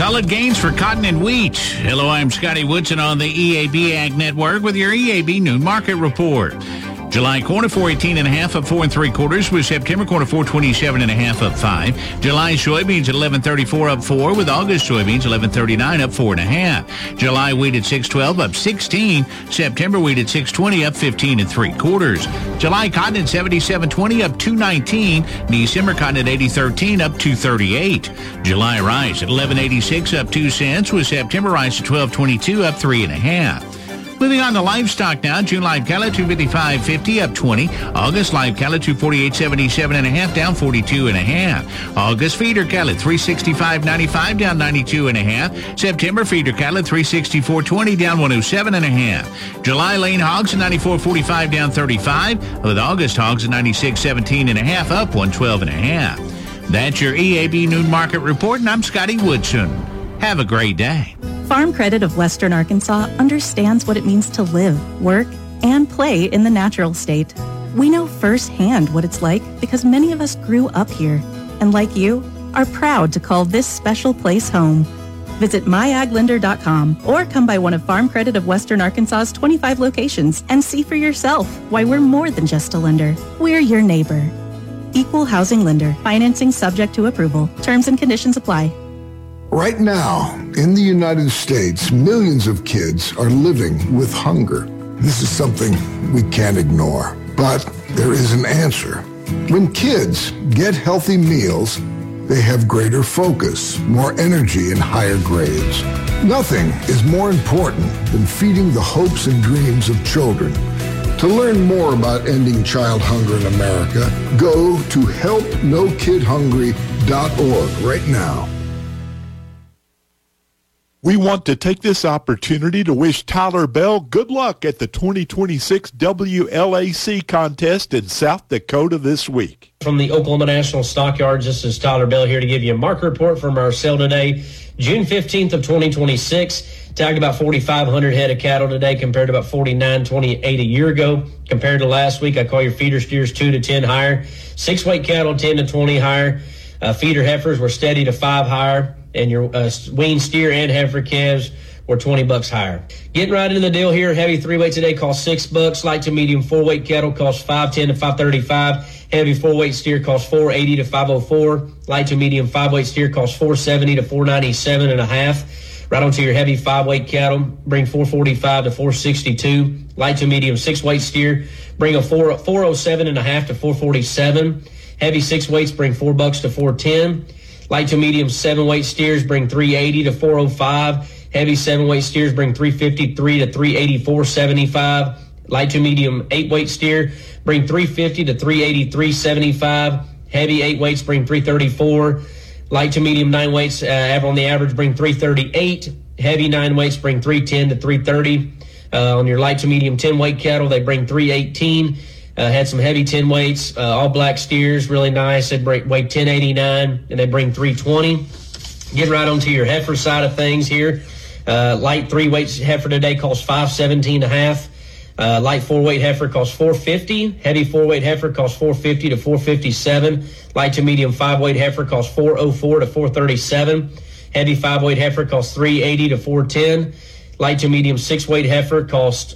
Solid gains for cotton and wheat. Hello, I'm Scotty Woodson on the EAB Ag Network with your EAB Noon Market Report. July corn at 4.18.5 up 4 3/4, with September corn at 4.27.5 up 5. July soybeans at 11.34 up 4, with August soybeans 11.39 up 4.5. July wheat at 6.12 up 16. September wheat at 6.20 up 15 3/4. July cotton at 77.20 up 2.19. December cotton at 80.13 up 2.38. July rice at 11.86 up 2 cents, with September rice at 12.22 up 3.5. Moving on to livestock now. June live cattle $255.50 up 20. August live cattle $248.77.5 down 42.5. August feeder cattle $365.95 down 92.5. September feeder cattle $364.20 down 107.5. July lean hogs at $94.45 down 35, with August hogs at $96.17.5 up 112.5. That's your EAB Noon Market Report, and I'm Scotty Woodson. Have a great day. Farm Credit of Western Arkansas understands what it means to live, work, and play in the natural state. We know firsthand what it's like because many of us grew up here, and like you, are proud to call this special place home. Visit myaglender.com or come by one of Farm Credit of Western Arkansas's 25 locations and see for yourself why we're more than just a lender. We're your neighbor. Equal housing lender. Financing subject to approval. Terms and conditions apply. Right now, in the United States, millions of kids are living with hunger. This is something we can't ignore, but there is an answer. When kids get healthy meals, they have greater focus, more energy, and higher grades. Nothing is more important than feeding the hopes and dreams of children. To learn more about ending child hunger in America, go to helpnokidhungry.org right now. We want to take this opportunity to wish Tyler Bell good luck at the 2026 WLAC contest in South Dakota this week. From the Oklahoma National Stockyards, this is Tyler Bell here to give you a market report from our sale today, June 15th of 2026. Tagged about 4,500 head of cattle today compared to about 4,928 a year ago. Compared to last week, I call your feeder steers 2 to 10 higher. 6-weight cattle 10 to 20 higher. Feeder heifers were steady to 5 higher. And your wean steer and heifer calves were $20 higher. Getting right into the deal here. Heavy 3-weight today costs $6. Light to medium 4-weight cattle costs $5.10 to $5.35. Heavy 4-weight steer costs $4.80 to $5.04. Light to medium 5-weight steer costs $4.70 to $4.97.5. Right onto your heavy 5-weight cattle, bring $4.45 to $4.62. Light to medium 6-weight steer, bring a $4.07.5 to $4.47. Heavy 6 weights bring $4 to $4.10. Light to medium 7-weight steers bring $3.80 to $4.05. Heavy 7-weight steers bring $3.53 to $3.84.75. Light to medium 8-weight steer bring $3.50 to $3.83.75. Heavy 8 weights bring $3.34. Light to medium 9 weights on the average bring $3.38. Heavy 9 weights bring $3.10 to $3.30. On your light to medium 10-weight cattle, they bring $3.18. Had some heavy 10 weights, all black steers, really nice. They weigh 1089, and they bring 320. Get right onto your heifer side of things here. Light 3 weights heifer today costs $517.5. Light 4-weight heifer costs $450. Heavy 4-weight heifer costs $450 to $457. Light to medium 5-weight heifer costs $404 to $437. Heavy 5-weight heifer costs $380 to $410. Light to medium 6-weight heifer costs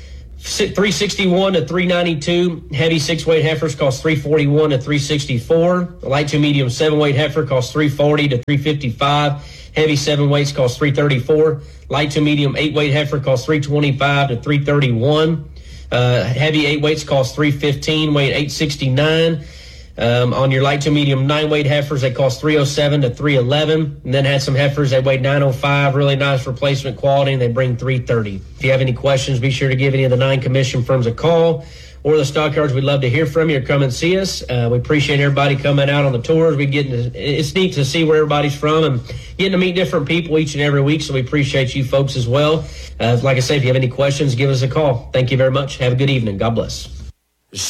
$361 to $392. Heavy 6-weight heifers cost $341 to $364. Light to medium 7-weight heifer costs $340 to $355. Heavy 7 weights cost $334. Light to medium 8-weight heifer costs $325 to $331. Heavy 8 weights cost $315, weighing $869. On your light to medium 9-weight heifers, they cost $307 to $311. And then had some heifers that weighed $905, really nice replacement quality, and they bring $330. If you have any questions, be sure to give any of the 9 commission firms a call or the stockyards. We'd love to hear from you or come and see us. We appreciate everybody coming out on the tours. It's neat to see where everybody's from and getting to meet different people each and every week, so we appreciate you folks as well. Like I say, if you have any questions, give us a call. Thank you very much. Have a good evening. God bless.